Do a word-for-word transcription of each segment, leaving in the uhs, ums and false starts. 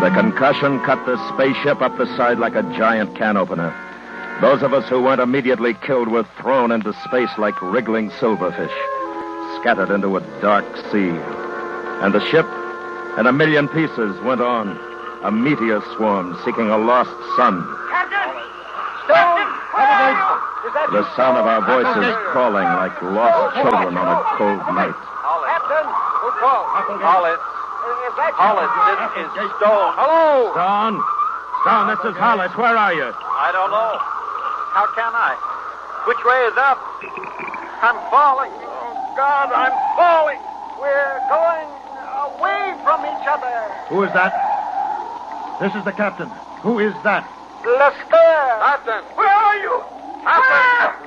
The concussion cut the spaceship up the side like a giant can opener. Those of us who weren't immediately killed were thrown into space like wriggling silverfish, scattered into a dark sea. And the ship, in a million pieces, went on, a meteor swarm seeking a lost sun. Captain! Stone! The sound of our voices calling like lost children on a cold night. Captain! Who called? Hollis. Is that Hollis, this is Stone. Hello! Stone? Stone, this is Hollis. Where are you? I don't know. How can I? Which way is up? I'm falling. Oh, God, I'm falling. We're going away from each other. Who is that? This is the captain. Who is that? Lester! Captain! Where are you? Captain!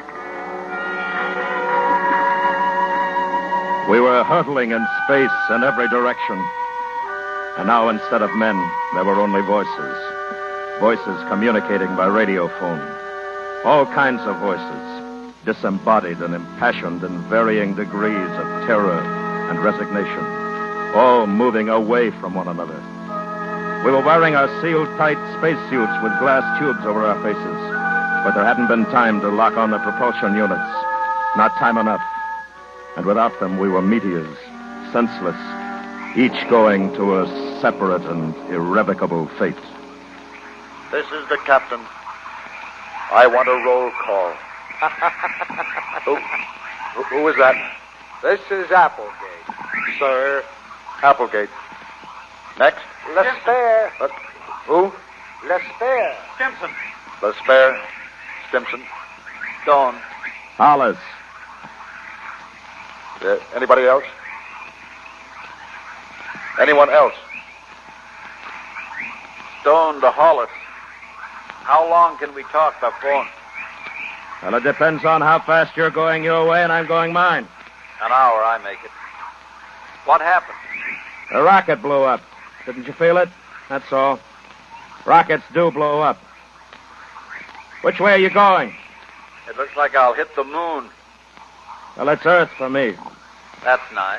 We were hurtling in space in every direction. And now, instead of men, there were only voices. Voices communicating by radiophone. All kinds of voices, disembodied and impassioned in varying degrees of terror and resignation, all moving away from one another. We were wearing our sealed-tight spacesuits with glass tubes over our faces, but there hadn't been time to lock on the propulsion units. Not time enough. And without them, we were meteors, senseless, each going to a separate and irrevocable fate. This is the captain. I want a roll call. who, who, who is that? This is Applegate. Sir, Applegate. Next? Lester. Uh, who? Lester. Stimson. Lesper. Stimson. Stone. Hollis. Uh, anybody else? Anyone else? Stone to Hollis. How long can we talk by phone? Well, it depends on how fast you're going your way and I'm going mine. An hour, I make it. What happened? The rocket blew up. Didn't you feel it? That's all. Rockets do blow up. Which way are you going? It looks like I'll hit the moon. Well, it's Earth for me. That's nice.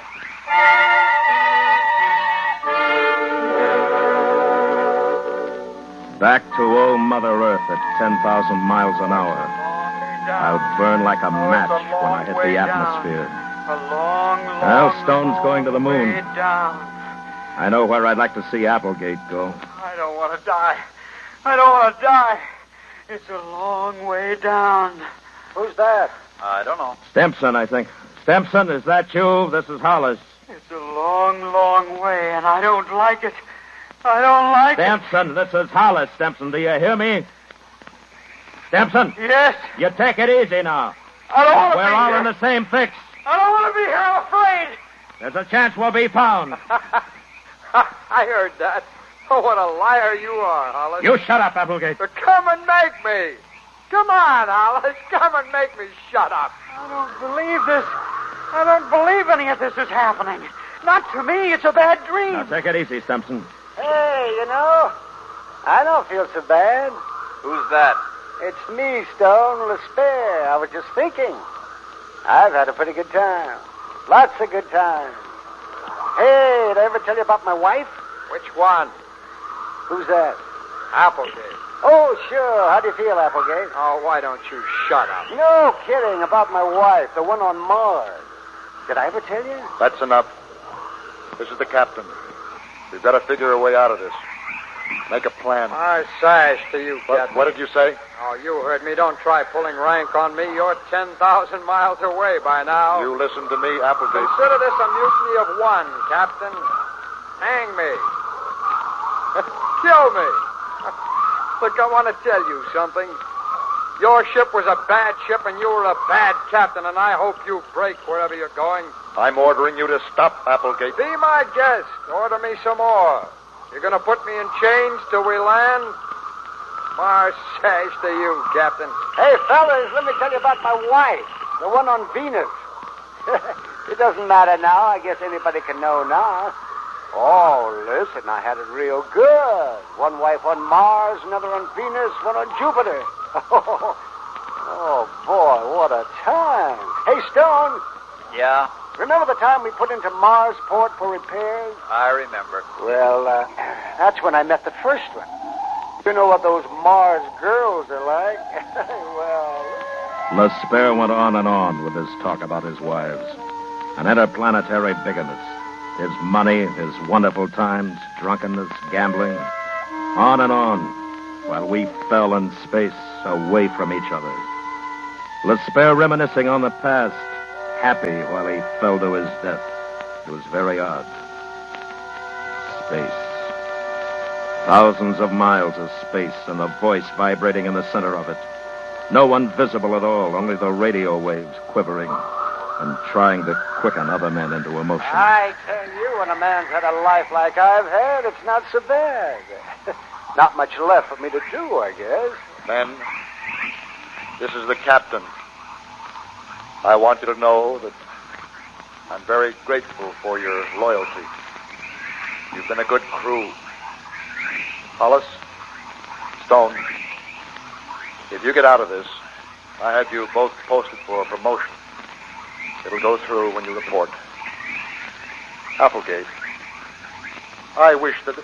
Back to old Mother Earth at ten thousand miles an hour. I'll burn like a match when I hit the atmosphere. A long, long, Well, Stone's going to the moon. way down. I know where I'd like to see Applegate go. I don't want to die. I don't want to die. It's a long way down. Who's that? I don't know. Stimson, I think. Stimson, is that you? This is Hollis. It's a long, long way, and I don't like it. I don't like Stimson, this is Hollis, Stimson. Do you hear me? Stimson? it. Yes. You take it easy now. I don't want to We're be all here. in the same fix. I don't want to be here. I'm afraid. There's a chance we'll be found. I heard that. Oh, what a liar you are, Hollis. You shut up, Applegate. But come and make me. Come on, Hollis. Come and make me shut up. I don't believe this. I don't believe any of this is happening. Not to me. It's a bad dream. Now, take it easy, Stimson. Hey, you know, I don't feel so bad. Who's that? It's me, Stone Lesper. I was just thinking. I've had a pretty good time. Lots of good times. Hey, did I ever tell you about my wife? Which one? Who's that? Applegate. Oh, sure. How do you feel, Applegate? Oh, why don't you shut up? No kidding about my wife, the one on Mars. Did I ever tell you? That's enough. This is the captain. We've got to figure a way out of this. Make a plan. I sash to you, What, Captain. what did you say? Oh, you heard me. Don't try pulling rank on me. You're ten thousand miles away by now. You listen to me, Applegate. Consider this a mutiny of one, Captain. Hang me. Kill me. Look, I want to tell you something. Your ship was a bad ship, and you were a bad captain, and I hope you break wherever you're going. I'm ordering you to stop, Applegate. Be my guest. Order me some more. You're going to put me in chains till we land? Marsash to you, Captain. Hey, fellas, let me tell you about my wife, the one on Venus. It doesn't matter now. I guess anybody can know now. Oh, listen, I had it real good. One wife on Mars, another on Venus, one on Jupiter. Oh, boy, what a time. Hey, Stone. Yeah? Remember the time we put into Marsport for repairs? I remember. Well, uh, that's when I met the first one. You know what those Mars girls are like? Well... L'Esper went on and on with his talk about his wives. An interplanetary bigamist. His money, his wonderful times, drunkenness, gambling. On and on, while we fell in space away from each other. L'Esper reminiscing on the past, happy while he fell to his death. It was very odd. Space. Thousands of miles of space, and the voice vibrating in the center of it. No one visible at all, only the radio waves quivering and trying to quicken other men into emotion. I tell you, when a man's had a life like I've had, it's not so bad. Not much left for me to do, I guess. Men, this is the captain. I want you to know that I'm very grateful for your loyalty. You've been a good crew. Hollis, Stone, if you get out of this, I have you both posted for a promotion. It'll go through when you report. Applegate, I wish that...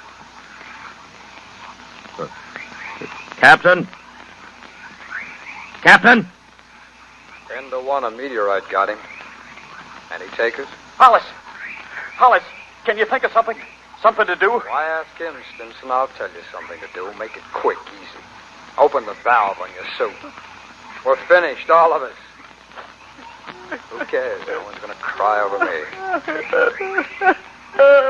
Uh, Captain? Captain? Ten to one, a meteorite got him. Any takers? Hollis! Hollis, can you think of something? Something to do? Why ask him, Stimson? I'll tell you something to do. Make it quick, easy. Open the valve on your suit. We're finished, all of us. Who cares? No one's going to cry over me.